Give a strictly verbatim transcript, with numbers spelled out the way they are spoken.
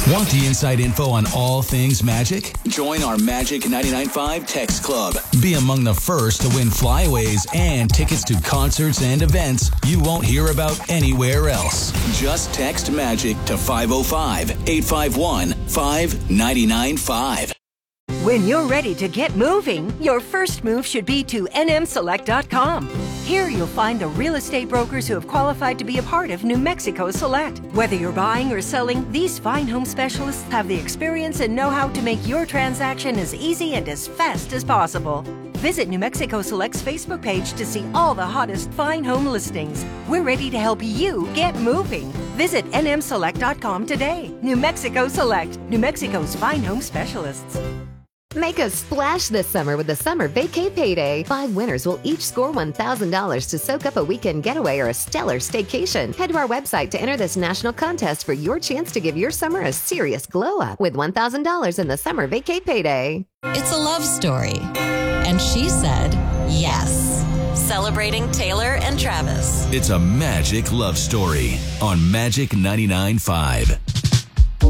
Want the inside info on all things Magic? Join our Magic ninety-nine point five text club. Be among the first to win flyaways and tickets to concerts and events you won't hear about anywhere else. Just text Magic to five oh five, eight five one, five nine nine five. When you're ready to get moving, your first move should be to N M select dot com. Here you'll find the real estate brokers who have qualified to be a part of New Mexico Select. Whether you're buying or selling, these fine home specialists have the experience and know-how to make your transaction as easy and as fast as possible. Visit New Mexico Select's Facebook page to see all the hottest fine home listings. We're ready to help you get moving. Visit N M select dot com today. New Mexico Select, New Mexico's fine home specialists. Make a splash this summer with the Summer Vacay Payday. Five winners will each score one thousand dollars to soak up a weekend getaway or a stellar staycation. Head to our website to enter this national contest for your chance to give your summer a serious glow up with one thousand dollars in the Summer Vacay Payday. It's a love story. And she said yes. Celebrating Taylor and Travis. It's a Magic love story on Magic ninety-nine point five.